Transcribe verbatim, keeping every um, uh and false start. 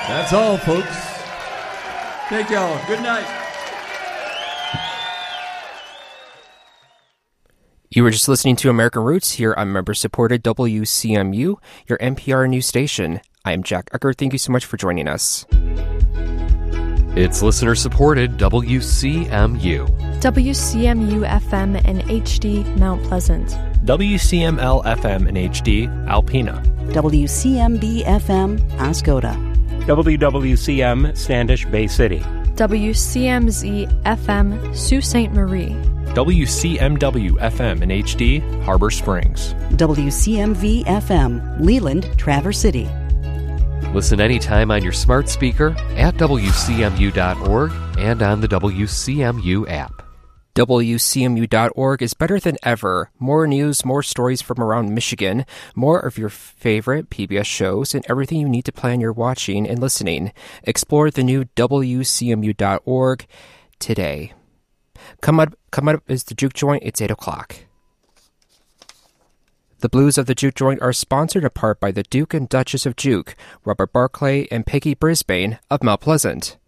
That's all, folks. Thank y'all. Good night. You were just listening to American Roots here on member-supported W C M U, your N P R news station. I am Jack Eckert. Thank you so much for joining us. It's listener-supported W C M U. W C M U F M and H D Mount Pleasant. W C M L F M and H D Alpena. W C M B F M Oscoda. W W C M Standish Bay City. W C M Z F M Sault Ste. Marie. W C M W F M and H D Harbor Springs. W C M V F M Leland Traverse City. Listen anytime on your smart speaker, at W C M U dot org, and on the W C M U app. W C M U dot org is better than ever. More news, more stories from around Michigan, more of your favorite P B S shows, and everything you need to plan your watching and listening. Explore the new W C M U dot org today. Come up, come up is the Juke Joint. It's eight o'clock. The Blues of the Juke Joint are sponsored in part by the Duke and Duchess of Juke, Robert Barclay and Peggy Brisbane of Mount Pleasant.